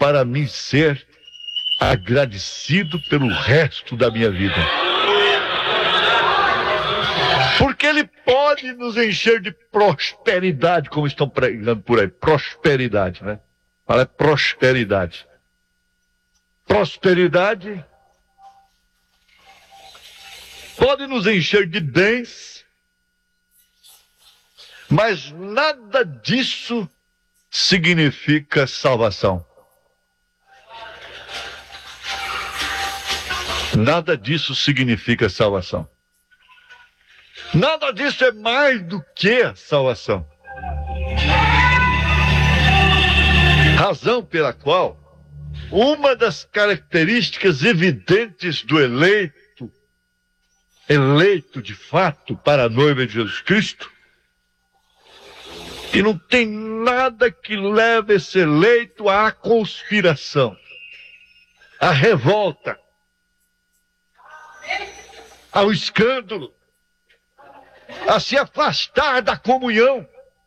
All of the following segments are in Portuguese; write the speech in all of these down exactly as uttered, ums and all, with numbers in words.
para mim ser agradecido pelo resto da minha vida. Porque Ele pode nos encher de prosperidade, como estão pregando por aí. Prosperidade, né? Fala prosperidade. Prosperidade pode nos encher de bens, mas nada disso significa salvação. Nada disso significa salvação. Nada disso é mais do que salvação. Razão pela qual uma das características evidentes do eleito, eleito de fato para a noiva de Jesus Cristo, e não tem nada que leve esse eleito à conspiração, à revolta, ao escândalo, a se afastar da comunhão.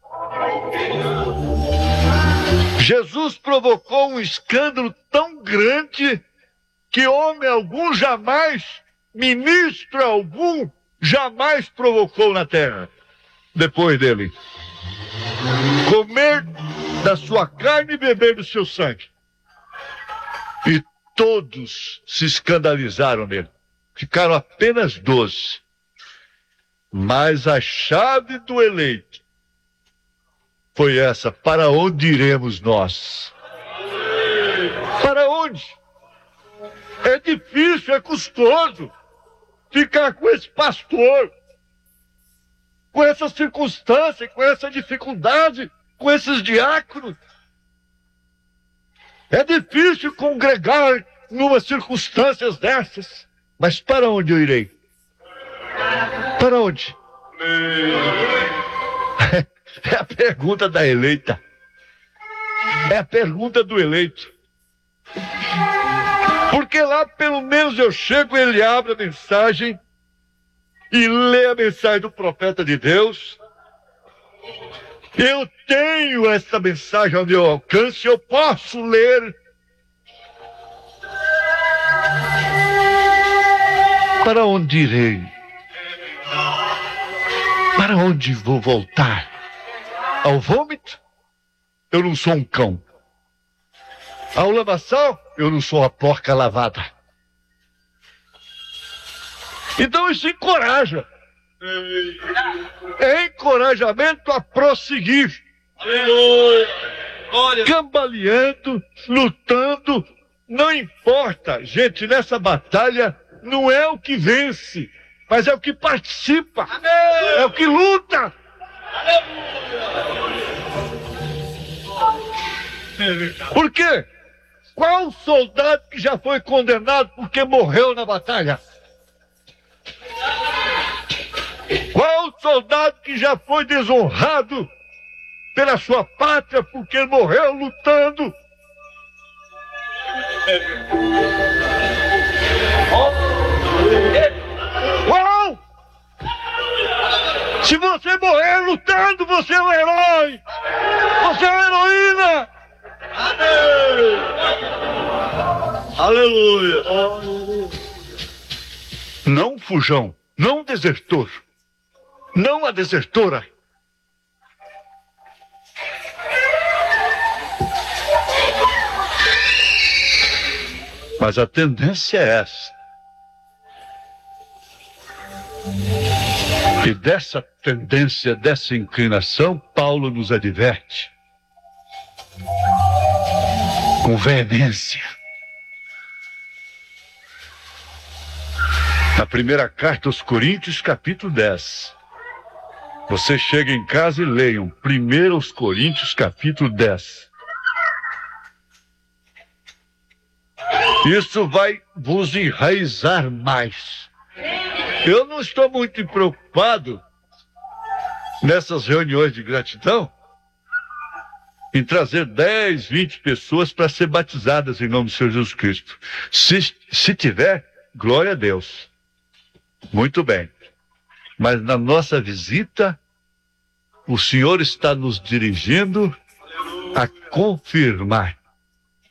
Jesus provocou um escândalo tão grande que homem algum jamais, ministro algum, jamais provocou na terra depois dele. Comer da sua carne e beber do seu sangue. E todos se escandalizaram nele. Ficaram apenas doze. Mas a chave do eleito foi essa: para onde iremos nós? Para onde? É difícil, é custoso ficar com esse pastor, com essa circunstância, com essa dificuldade, com esses diáconos. É difícil congregar numa circunstâncias dessas. Mas para onde eu irei? Para onde? É a pergunta da eleita. É a pergunta do eleito. Porque lá pelo menos eu chego, ele abre a mensagem e lê a mensagem do profeta de Deus. Eu tenho essa mensagem ao meu alcance, eu posso ler. Para onde irei? Para onde vou voltar? Ao vômito? Eu não sou um cão. Ao lamaçal? Eu não sou a porca lavada. Então isso encoraja. É encorajamento a prosseguir. Aleluia. Cambaleando, lutando, não importa. Gente, nessa batalha não é o que vence, mas é o que participa. Amém. É o que luta. Por quê? Qual soldado que já foi condenado porque morreu na batalha? Qual soldado que já foi desonrado pela sua pátria porque morreu lutando? Qual? Se você morrer lutando, você é um herói. Você é uma heroína. Aleluia. Não fujão, não desertor, não a desertora. Mas a tendência é essa. E dessa tendência, dessa inclinação, Paulo nos adverte com veemência. Na primeira carta aos Coríntios, capítulo dez. Você chega em casa e leiam primeiro aos Coríntios, capítulo dez. Isso vai vos enraizar mais. Eu não estou muito preocupado nessas reuniões de gratidão em trazer dez, vinte pessoas para ser batizadas em nome do Senhor Jesus Cristo. Se, se tiver, glória a Deus. Muito bem. Mas na nossa visita, o Senhor está nos dirigindo a confirmar